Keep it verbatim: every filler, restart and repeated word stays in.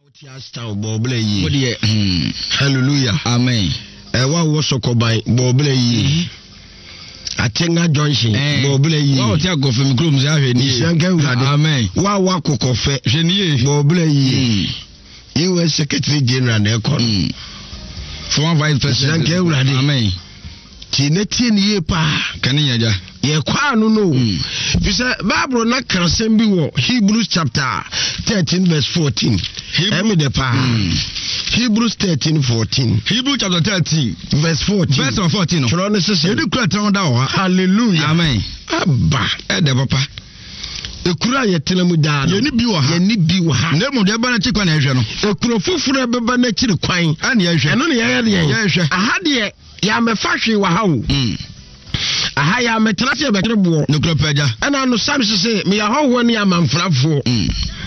Hallelujah. Amen. Ewa wo sokoban bobele yi. Atenga Johnson bobele yi. Wa o ti agofe mi kuro mu se ahwe ni. Amen. Wa wa kokofe hwe ni bobele yi. U S Secretary General na ekon. Former Vice President. Amen. Tineti ni ye pa kani yaja. Ye kwa no no. Fi say Bible na kan sem bi wo Hebrews chapter thirteen verse fourteen. Emi de pa. Hebrews thirteen fourteen. Hebrews chapter thirteen verse fourteen. Verse fourteen. Choro ne sese. Ye di kura tan da ho. Hallelujah. Amen. Abba e de papa. Ekura ye telemu da no. Ye ni bi wo ha. Ye ni bi wo ha. Na mu de ba na chi kwan na ehwe no. Ekuro fufuru beba na chi kwan. Ani ehwe. Eno ne ye de ye. Ye ehwe. Aha de ya me fa hwe wa ha o. Mm. Aha ya me trase be kere bo. No kro peja. Ana no sam sese me ya ho ho ne ya manfrafo. Mm.